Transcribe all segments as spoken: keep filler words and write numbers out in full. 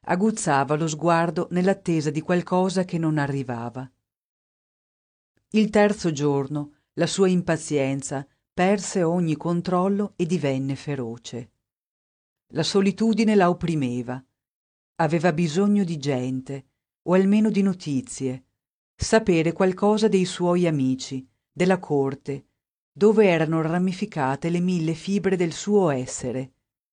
aguzzava lo sguardo nell'attesa di qualcosa che non arrivava. Il terzo giorno la sua impazienza perse ogni controllo e divenne feroce. La solitudine la opprimeva. Aveva bisogno di gente, o almeno di notizie, sapere qualcosa dei suoi amici, della corte, dove erano ramificate le mille fibre del suo essere.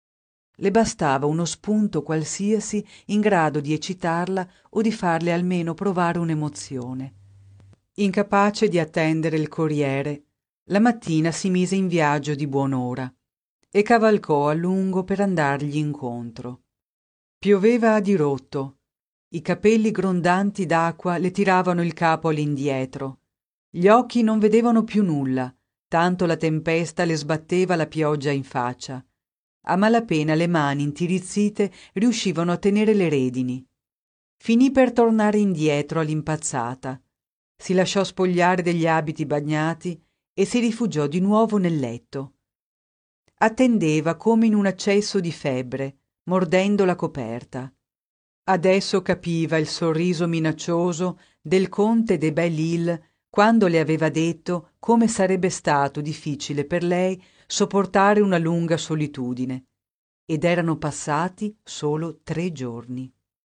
Le bastava uno spunto qualsiasi in grado di eccitarla o di farle almeno provare un'emozione. Incapace di attendere il corriere, la mattina si mise in viaggio di buon'ora e cavalcò a lungo per andargli incontro. Pioveva a dirotto, i capelli grondanti d'acqua le tiravano il capo all'indietro, gli occhi non vedevano più nulla, tanto la tempesta le sbatteva la pioggia in faccia. A malapena le mani intirizzite riuscivano a tenere le redini. Finì per tornare indietro all'impazzata, si lasciò spogliare degli abiti bagnati e si rifugiò di nuovo nel letto. Attendeva come in un accesso di febbre, mordendo la coperta. Adesso capiva il sorriso minaccioso del conte de Belle-Île quando le aveva detto come sarebbe stato difficile per lei sopportare una lunga solitudine, ed erano passati solo tre giorni.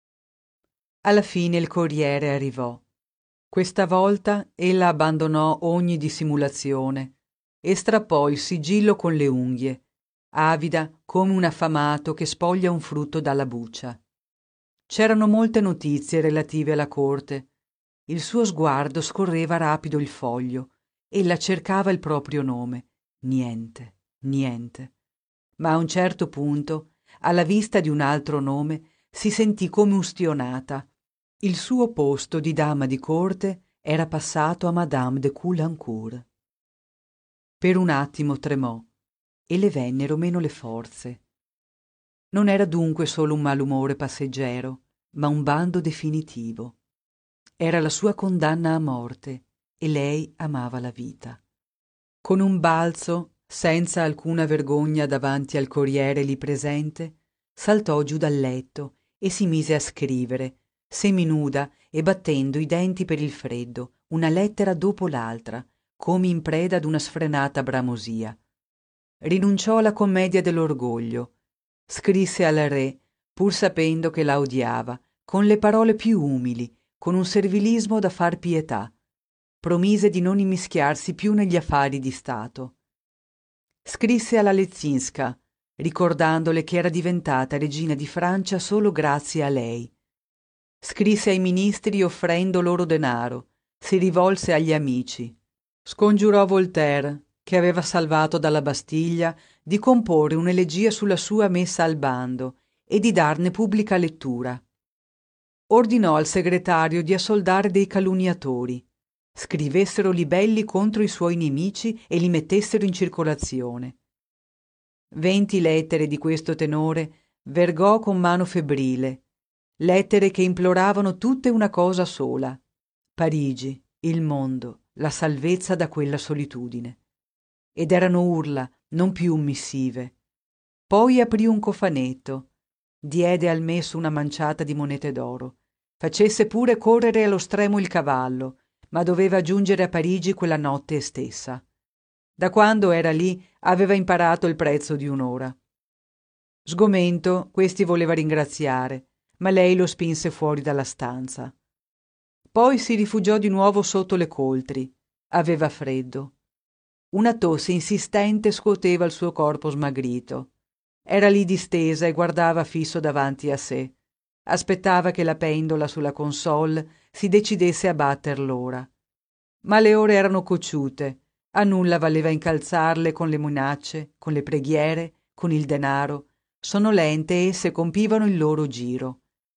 Alla fine il corriere arrivò. Questa volta ella abbandonò ogni dissimulazione e strappò il sigillo con le unghie, avida come un affamato che spoglia un frutto dalla buccia. C'erano molte notizie relative alla corte. Il suo sguardo scorreva rapido il foglio. Ella cercava il proprio nome. Niente, niente. Ma a un certo punto, alla vista di un altro nome, si sentì come ustionata. Il suo posto di dama di corte era passato a Madame de Caulaincourt. Per un attimo tremò e le vennero meno le forze. Non era dunque solo un malumore passeggero, ma un bando definitivo. Era la sua condanna a morte e lei amava la vita. Con un balzo, senza alcuna vergogna davanti al corriere lì presente, saltò giù dal letto e si mise a scrivere, seminuda e battendo i denti per il freddo, una lettera dopo l'altra, come in preda ad una sfrenata bramosia. Rinunciò alla commedia dell'orgoglio. Scrisse al re, pur sapendo che la odiava, con le parole più umili, con un servilismo da far pietà. Promise di non immischiarsi più negli affari di Stato. Scrisse alla Leczinska, ricordandole che era diventata regina di Francia solo grazie a lei. Scrisse ai ministri offrendo loro denaro, si rivolse agli amici. Scongiurò Voltaire, che aveva salvato dalla Bastiglia, di comporre un'elegia sulla sua messa al bando e di darne pubblica lettura. Ordinò al segretario di assoldare dei calunniatori, scrivessero libelli contro i suoi nemici e li mettessero in circolazione. Venti lettere di questo tenore vergò con mano febbrile, lettere che imploravano tutte una cosa sola: Parigi, il mondo, la salvezza da quella solitudine. Ed erano urla, non più missive. Poi aprì un cofanetto, diede al messo una manciata di monete d'oro, facesse pure correre allo stremo il cavallo, ma doveva giungere a Parigi quella notte stessa. Da quando era lì aveva imparato il prezzo di un'ora. Sgomento, questi voleva ringraziare, ma lei lo spinse fuori dalla stanza. Poi si rifugiò di nuovo sotto le coltri. Aveva freddo. Una tosse insistente scuoteva il suo corpo smagrito. Era lì distesa e guardava fisso davanti a sé. Aspettava che la pendola sulla console si decidesse a batter l'ora. Ma le ore erano cocciute, a nulla valeva incalzarle con le minacce, con le preghiere, con il denaro. Sonnolente esse compivano il loro giro.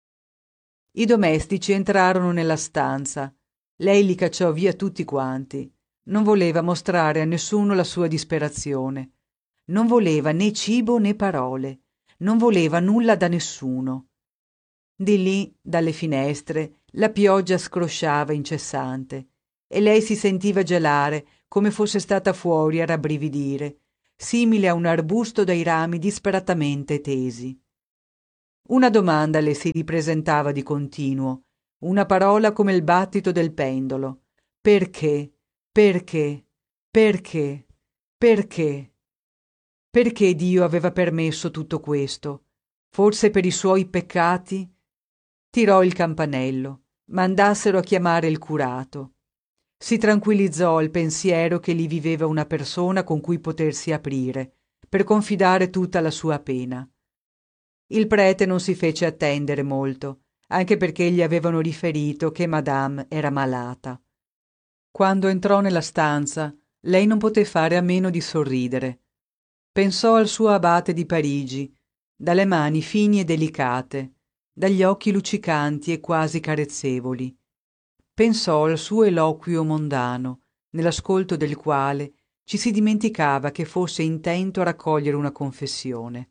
I domestici entrarono nella stanza. Lei li cacciò via tutti quanti. Non voleva mostrare a nessuno la sua disperazione. Non voleva né cibo né parole. Non voleva nulla da nessuno. Di lì, dalle finestre, la pioggia scrosciava incessante e lei si sentiva gelare come fosse stata fuori a rabbrividire, simile a un arbusto dai rami disperatamente tesi. Una domanda le si ripresentava di continuo, una parola come il battito del pendolo. Perché? Perché? Perché? Perché? Perché Dio aveva permesso tutto questo? Forse per i suoi peccati? Tirò il campanello. Mandassero a chiamare il curato. Si tranquillizzò al pensiero che lì viveva una persona con cui potersi aprire, per confidare tutta la sua pena. Il prete non si fece attendere molto, anche perché gli avevano riferito che Madame era malata. Quando entrò nella stanza, lei non poté fare a meno di sorridere. Pensò al suo abate di Parigi, dalle mani fini e delicate, dagli occhi luccicanti e quasi carezzevoli. Pensò al suo eloquio mondano, nell'ascolto del quale ci si dimenticava che fosse intento a raccogliere una confessione.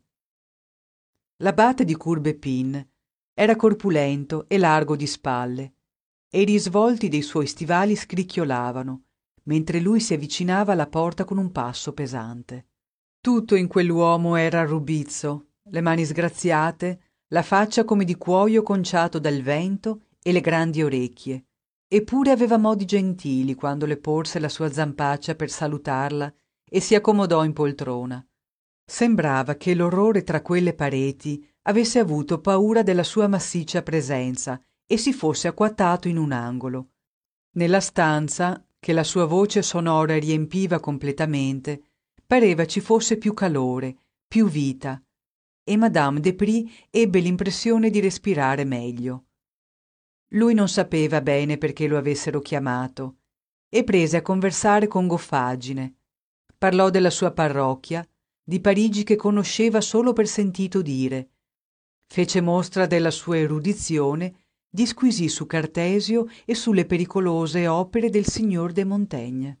L'abate di Courbepin era corpulento e largo di spalle, e i risvolti dei suoi stivali scricchiolavano, mentre lui si avvicinava alla porta con un passo pesante. Tutto in quell'uomo era arrubizzo, le mani sgraziate, la faccia come di cuoio conciato dal vento e le grandi orecchie. Eppure aveva modi gentili quando le porse la sua zampaccia per salutarla e si accomodò in poltrona. Sembrava che l'orrore tra quelle pareti avesse avuto paura della sua massiccia presenza e si fosse acquattato in un angolo. Nella stanza, che la sua voce sonora riempiva completamente, pareva ci fosse più calore, più vita, e Madame de Prie ebbe l'impressione di respirare meglio. Lui non sapeva bene perché lo avessero chiamato e prese a conversare con goffaggine. Parlò della sua parrocchia, di Parigi che conosceva solo per sentito dire. Fece mostra della sua erudizione, disquisì su Cartesio e sulle pericolose opere del signor de Montaigne.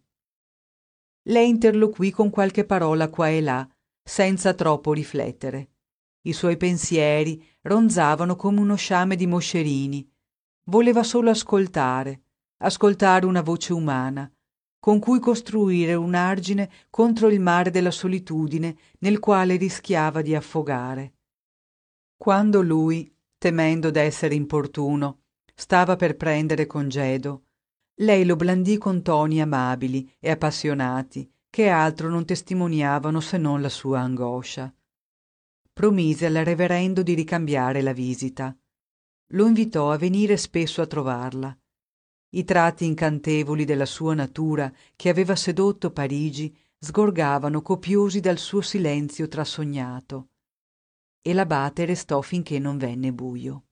Lei interloquì con qualche parola qua e là, senza troppo riflettere. I suoi pensieri ronzavano come uno sciame di moscerini. Voleva solo ascoltare, ascoltare una voce umana, con cui costruire un argine contro il mare della solitudine nel quale rischiava di affogare. Quando lui, temendo d'essere importuno, stava per prendere congedo, lei lo blandì con toni amabili e appassionati che altro non testimoniavano se non la sua angoscia. Promise al reverendo di ricambiare la visita. Lo invitò a venire spesso a trovarla. I tratti incantevoli della sua natura che aveva sedotto Parigi sgorgavano copiosi dal suo silenzio trasognato, e l'abate restò finché non venne buio.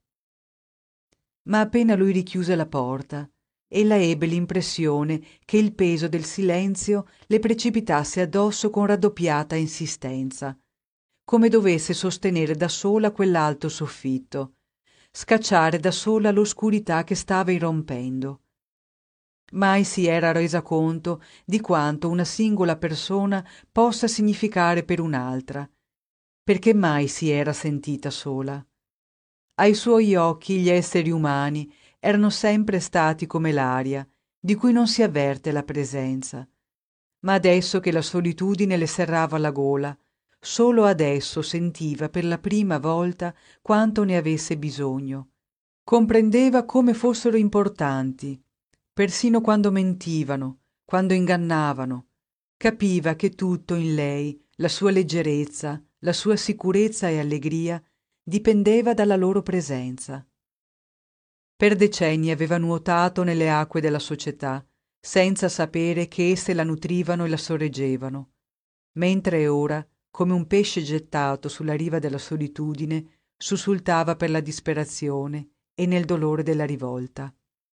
Ma appena lui richiuse la porta, ella ebbe l'impressione che il peso del silenzio le precipitasse addosso con raddoppiata insistenza, come dovesse sostenere da sola quell'alto soffitto, scacciare da sola l'oscurità che stava irrompendo. Mai si era resa conto di quanto una singola persona possa significare per un'altra, perché mai si era sentita sola. Ai suoi occhi gli esseri umani erano sempre stati come l'aria, di cui non si avverte la presenza. Ma adesso che la solitudine le serrava la gola, solo adesso sentiva per la prima volta quanto ne avesse bisogno. Comprendeva come fossero importanti, persino quando mentivano, quando ingannavano. Capiva che tutto in lei, la sua leggerezza, la sua sicurezza e allegria, dipendeva dalla loro presenza. Per decenni aveva nuotato nelle acque della società, senza sapere che esse la nutrivano e la sorreggevano, mentre ora, come un pesce gettato sulla riva della solitudine, sussultava per la disperazione e nel dolore della rivolta.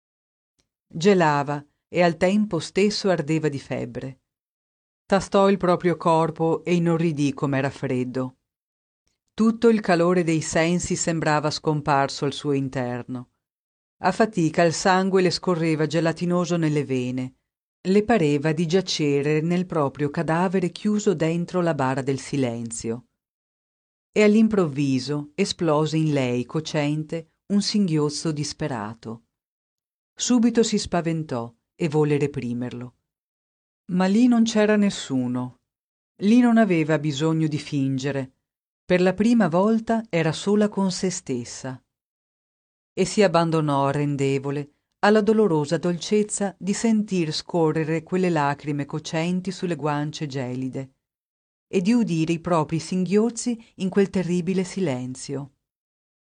Gelava e al tempo stesso ardeva di febbre. Tastò il proprio corpo e inorridì com'era freddo. Tutto il calore dei sensi sembrava scomparso al suo interno. A fatica il sangue le scorreva gelatinoso nelle vene. Le pareva di giacere nel proprio cadavere chiuso dentro la bara del silenzio. E all'improvviso esplose in lei cocente un singhiozzo disperato. Subito si spaventò e volle reprimerlo. Ma lì non c'era nessuno. Lì non aveva bisogno di fingere. Per la prima volta era sola con se stessa e si abbandonò arrendevole alla dolorosa dolcezza di sentir scorrere quelle lacrime cocenti sulle guance gelide e di udire i propri singhiozzi in quel terribile silenzio.